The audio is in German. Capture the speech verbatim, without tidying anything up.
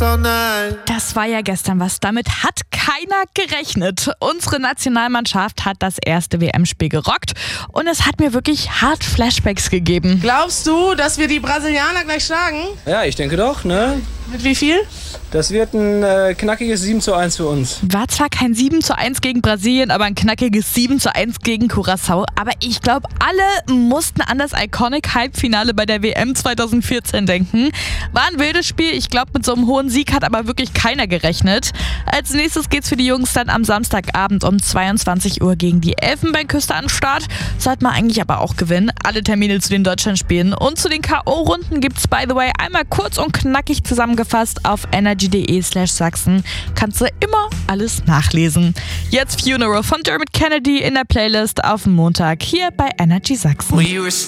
all night. Das war ja gestern was. Damit hat keiner gerechnet. Unsere Nationalmannschaft hat das erste W M-Spiel gerockt und es hat mir wirklich hart Flashbacks gegeben. Glaubst du, dass wir die Brasilianer gleich schlagen? Ja, ich denke doch, ne? Mit wie viel? Das wird ein äh, knackiges sieben zu eins für uns. War zwar kein sieben zu eins gegen Brasilien, aber ein knackiges sieben zu eins gegen Curaçao. Aber ich glaube, alle mussten an das Iconic-Halbfinale bei der W M zweitausendvierzehn denken. War ein wildes Spiel. Ich glaube, mit so einem hohen Sieg hat aber wirklich keiner gerechnet. Als nächstes geht's für die Jungs dann am Samstagabend um zweiundzwanzig Uhr gegen die Elfenbeinküste an den Start. Sollte man eigentlich aber auch gewinnen. Alle Termine zu den Deutschlandspielen und zu den K O-Runden gibt's, by the way, einmal kurz und knackig zusammengefasst auf energy.de slash Sachsen. Kannst du immer alles nachlesen. Jetzt Funeral von Dermot Kennedy in der Playlist auf Montag hier bei Energy Sachsen.